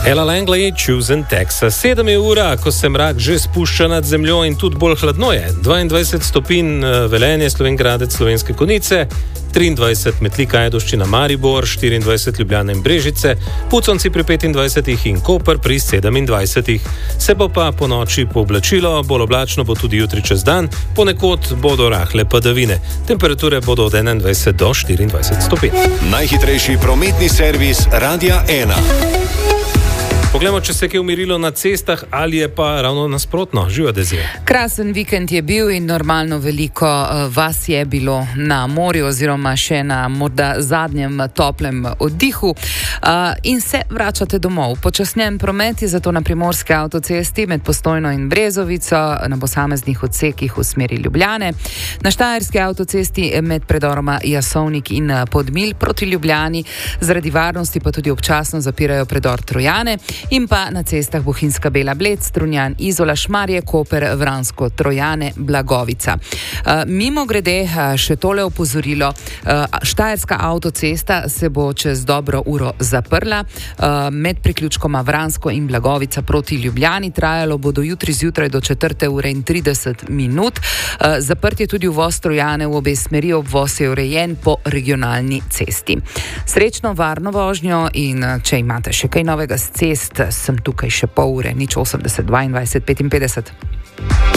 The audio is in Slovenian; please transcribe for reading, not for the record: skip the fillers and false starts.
Ella Langley, Choosing Texas. 7 je ura, ko se mrak že spušča nad zemljo in tudi bolj hladno je. 22 stopinj Velenje, Slovenj Gradec, Slovenske Konjice, 23 Metlika, Ajdovščina, Maribor, 24 Ljubljana in Brežice, Puconci pri 25 in Koper pri 27. Se bo pa po noči pooblačilo, bolj oblačno bo tudi jutri čez dan, ponekod bodo rahle padavine. Temperature bodo od 21 do 24 stopinj. Najhitrejši prometni servis Radia 1. Poglejmo, če se je umirilo na cestah ali je pa ravno nasprotno. Živijo Dezije. Krasen vikend je bil in normalno veliko vas je bilo na morju oziroma še na morda zadnjem toplem oddihu in se vračate domov. Počasnjen promet je zato na primorski avtocesti med Postojno in Brezovico na posameznih odsekih v smeri Ljubljane. Na štajerski avtocesti med predoroma Jasovnik in Podmilj proti Ljubljani zaradi varnosti pa tudi občasno zapirajo predor Trojane. In pa na cestah Bohinjska Bela Bled, Strunjan, Izola, Šmarje, Koper, Vransko, Trojane, Blagovica. Mimo grede še tole opozorilo. Štajerska avtocesta se bo čez dobro uro zaprla. Med priključkoma Vransko in Blagovica proti Ljubljani trajalo bodo jutri zjutraj do 4:30 minut. Zaprt je tudi uvoz Trojane v obe smeri, obvoz je urejen po regionalni cesti. Srečno, varno vožnjo in če imate še kaj novega s cest, sem tukaj še pol ure, 080 22 55.